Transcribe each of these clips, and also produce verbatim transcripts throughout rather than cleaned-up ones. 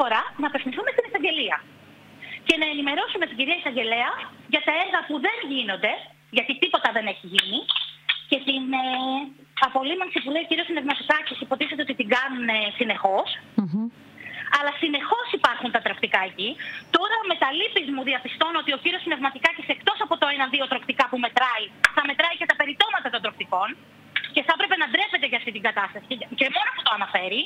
φορά να απευθυνθούμε στην εισαγγελία και να ενημερώσουμε την κυρία εισαγγελέα για τα έργα που δεν γίνονται, γιατί τίποτα δεν έχει γίνει, και την ε, απολύμανση που λέει ο κύριος Νευματικάκης, υποτίθεται ότι την κάνουν ε, συνεχώς. Mm-hmm. Αλλά συνεχώς υπάρχουν τα τροκτικά εκεί. Τώρα με τα λύπης μου διαπιστώνω ότι ο κύριος Νευματικάκης, εκτός από το ένα-δύο τροκτικά που μετράει, θα μετράει και τα περιτώματα των τροκτικών και θα έπρεπε να ντρέπεται για αυτή την κατάσταση και μόνο που το αναφέρει.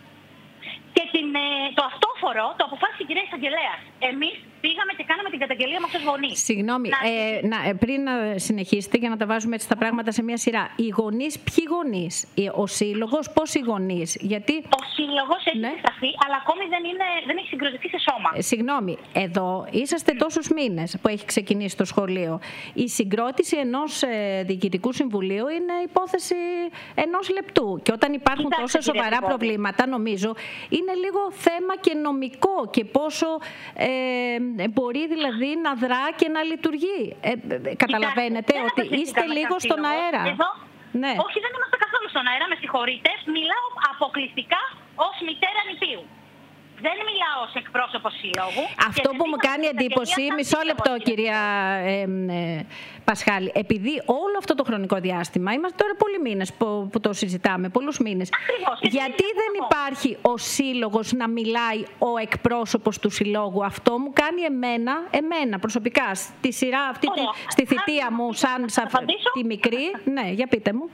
Και την, το αυτόφορο το αποφάσισε η κυρία εισαγγελέας. Εμείς πήγαμε και κάναμε την καταγγελία μας ως γονείς. Συγγνώμη, να... Ε, να, πριν να συνεχίσετε για να τα βάζουμε έτσι τα πράγματα σε μια σειρά. Οι γονείς, ποιοι γονείς, ο σύλλογος, πώς οι γονείς, γιατί... Ο σύλλογος έχει ναι. συσταθεί, αλλά ακόμη δεν, είναι, δεν έχει συγκροτηθεί σε σώμα. Ε, συγγνώμη, εδώ είσαστε mm. τόσους μήνες που έχει ξεκινήσει το σχολείο. Η συγκρότηση ενός ε, διοικητικού συμβουλίου είναι υπόθεση ενός λεπτού. Και όταν υπάρχουν Κοιτάξτε, τόσα σοβαρά προβλήματα, νομίζω, είναι λίγο θέμα και νομικό και πόσο... Ε, μπορεί δηλαδή να δρά και να λειτουργεί. Ε, καταλαβαίνετε Κοιτάξτε, ότι είστε λίγο στον αέρα. Εδώ, ναι. Όχι, δεν είμαστε καθόλου στον αέρα, με συγχωρείτε. Μιλάω αποκλειστικά ως μητέρα νηπίου. Δεν μιλάω ως εκπρόσωπο σύλλογου. Αυτό που μου κάνει εντύπωση, μισό λεπτό κυρία ε, ε, Πασχάλη, επειδή όλο αυτό το χρονικό διάστημα, είμαστε τώρα πολλοί μήνες που, που το συζητάμε, πολλούς μήνες, Ακριβώς, γιατί δεν υπάρχει ο σύλλογος να μιλάει ο εκπρόσωπος του συλλόγου? Αυτό μου κάνει εμένα, εμένα προσωπικά, στη σειρά αυτή, τη, στη θητεία μου, σαν, σαν τη μικρή. Ναι, για πείτε μου.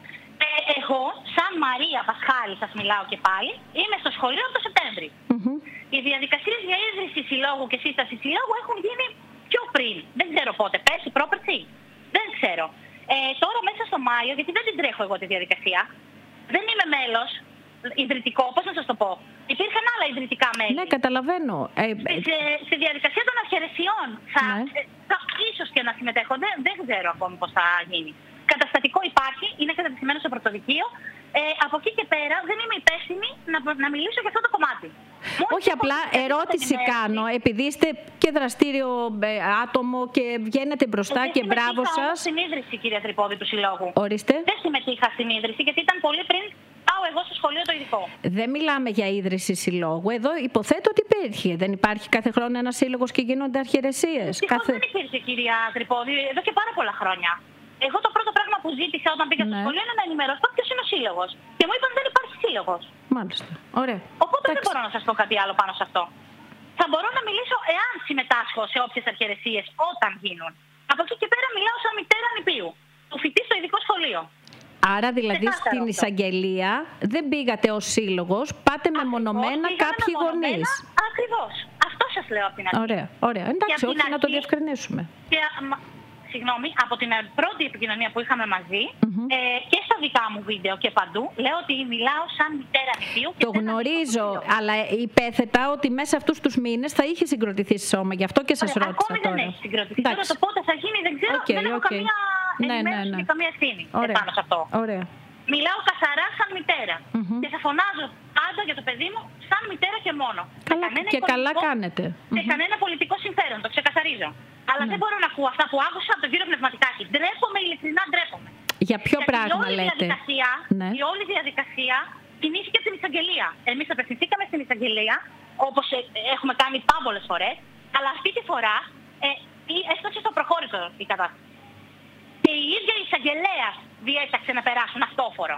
Εγώ, σαν Μαρία Πασχάλη, σας μιλάω και πάλι, είμαι στο σχολείο από το Σεπτέμβρη. Mm-hmm. Οι διαδικασίες για ίδρυση συλλόγου και σύσταση συλλόγου έχουν γίνει πιο πριν. Δεν ξέρω πότε, πέρσι, πρόπερσι. Δεν ξέρω. Ε, τώρα μέσα στο Μάιο, γιατί δεν την τρέχω εγώ τη διαδικασία, δεν είμαι μέλος ιδρυτικό, πώς να σας το πω. Υπήρχαν άλλα ιδρυτικά μέλη. Ναι, καταλαβαίνω. Ε, στη, σε, στη διαδικασία των αρχαιρεσιών θα, ναι. θα, θα ίσως και να συμμετέχω. Δεν, δεν ξέρω ακόμη πώς θα γίνει. Καταστατικό υπάρχει, είναι κατατεθειμένο στο πρωτοδικείο. Ε, από εκεί και πέρα δεν είμαι υπεύθυνη να, να μιλήσω για αυτό το κομμάτι. Όχι, απλά ερώτηση κάνω, επειδή είστε και δραστήριο ε, άτομο και βγαίνετε μπροστά δεν και μπράβο σας. Δεν συμμετείχα στην ίδρυση, κυρία Τρυπόδη, του Συλλόγου. Ορίστε. Δεν συμμετείχα στην ίδρυση, γιατί ήταν πολύ πριν πάω εγώ στο σχολείο το ειδικό. Δεν μιλάμε για ίδρυση συλλόγου. Εδώ υποθέτω ότι υπήρχε. Δεν υπάρχει κάθε χρόνο ένα σύλλογος και γίνονται αρχαιρεσίες. Κάθε... Δεν υπήρχε, κυρία Τρυπόδη, εδώ και πάρα πολλά χρόνια. Εγώ το πρώτο πράγμα που ζήτησα όταν πήγα στο ναι. σχολείο είναι να ενημερωθώ ποιος είναι ο σύλλογος. Και μου είπαν δεν υπάρχει σύλλογος. Μάλιστα. Ωραία. Οπότε Τάξε. δεν μπορώ να σας πω κάτι άλλο πάνω σε αυτό. Θα μπορώ να μιλήσω εάν συμμετάσχω σε όποιες αρχαιρεσίες όταν γίνουν. Από εκεί και πέρα μιλάω σαν μητέρα νηπίου, του φοιτή στο ειδικό σχολείο. Άρα δηλαδή στην αυτό. εισαγγελία δεν πήγατε ως σύλλογος, πάτε Ακριβώς, μεμονωμένα κάποιοι γονείς. Ακριβώς. Αυτό σας λέω από την αρχή. Ωραία, ωραία. Εντάξει, όχι αρχή, να το διευκρινίσουμε. Και, Συγγνώμη, από την πρώτη επικοινωνία που είχαμε μαζί mm-hmm. ε, και στα δικά μου βίντεο και παντού, λέω ότι μιλάω σαν μητέρα νηπίου. Το γνωρίζω, αλλά υπέθετα ότι μέσα αυτούς τους μήνες θα είχε συγκροτηθεί σε σώμα, γι' αυτό και σας Ωραία, ρώτησα ακόμη τώρα. δεν έχει συγκροτηθεί. Τώρα το πότε θα γίνει δεν ξέρω, okay, δεν έχω okay. καμία ενημέρωση ναι, ναι, ναι. και καμία ευθύνη πάνω σε αυτό. Ωραία. Μιλάω καθαρά σαν μητέρα mm-hmm. και θα φωνάζω πάντα για το παιδί μου σαν μητέρα και μόνο. Καλά, και καλά κάνετε. Και mm-hmm. κανένα πολιτικό συμφέρον, το ξεκαθαρίζω. Αλλά ναι. δεν μπορώ να ακούω αυτά που άκουσα από τον κύριο Πνευματικάκη. Ντρέπομαι, ειλικρινά ντρέπομαι. Για ποιο Γιατί πράγμα η όλη λέτε? Διαδικασία, ναι. Η όλη διαδικασία κινήθηκε από την εισαγγελία. Εμείς απευθυνθήκαμε στην εισαγγελία, όπως έχουμε κάνει πάμπολες φορές, αλλά αυτή τη φορά ε, έστωσε στο προχώρητο η κατάσταση. Και η ίδια η εισαγγελέα διέταξε να περάσουν αυτόφορο.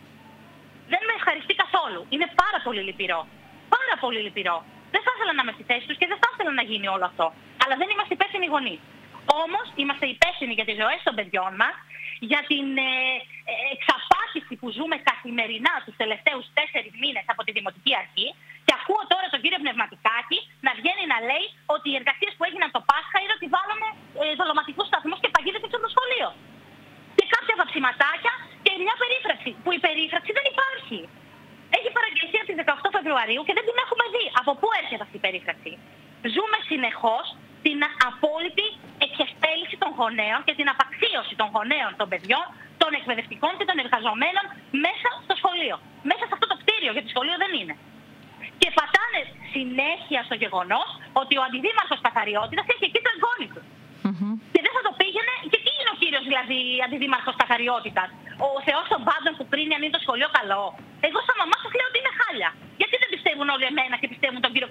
Δεν με ευχαριστεί καθόλου. Είναι πάρα πολύ λυπηρό. Πάρα πολύ λυπηρό. Δεν θα ήθελα να είμαι στη θέση τους και δεν θα ήθελα να γίνει όλο αυτό. Αλλά δεν είμαστε υπεύθυνοι γονείς. Όμως είμαστε υπεύθυνοι για τις ζωές των παιδιών μας, για την ε, ε, εξαπάτηση που ζούμε καθημερινά τους τελευταίους τέσσερις μήνες από τη Δημοτική Αρχή. Και ακούω τώρα τον κύριο Πνευματικάκη να βγαίνει να λέει ότι οι εργασίες που έγιναν το Πάσχα είναι ότι βάλαμε ε, δολωματικούς σταθμούς και παγίδες έξω από το σχολείο. Και κάποια βαψιματάκια και μια περίφραξη. Που η περίφραξη δεν υπάρχει. Έχει παραγγελθεί από τις δεκαοκτώ Φεβρουαρίου και δεν την έχουμε δει. Από πού έρχεται αυτή η περίφραξη? Ζούμε συνεχώς την απόλυτη εξευτέλιση των γονέων και την απαξίωση των γονέων των παιδιών, των εκπαιδευτικών και των εργαζομένων μέσα στο σχολείο. Μέσα σε αυτό το κτίριο, γιατί σχολείο δεν είναι. Και πατάνε συνέχεια στο γεγονός ότι ο αντιδήμαρχος Καθαριότητας έχει εκεί το εγγόνι του. Mm-hmm. Και δεν θα το πήγαινε. Και τι είναι ο κύριος δηλαδή αντιδήμαρχος Καθαριότητας? Ο Θεός των πάντων που κρίνει αν είναι το σχολείο καλό? Εγώ σαν μαμά σας λέω ότι είναι χάλια. Γιατί δεν πιστεύουν όλοι εμένα και πιστεύουν τον κύριο